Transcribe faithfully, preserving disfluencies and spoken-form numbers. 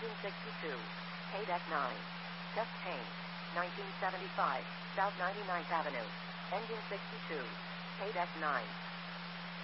Engine sixty-two. K-Deck nine. Test paint. nineteen seventy-five, South ninety-ninth Avenue. Engine sixty-two. K-Deck nine.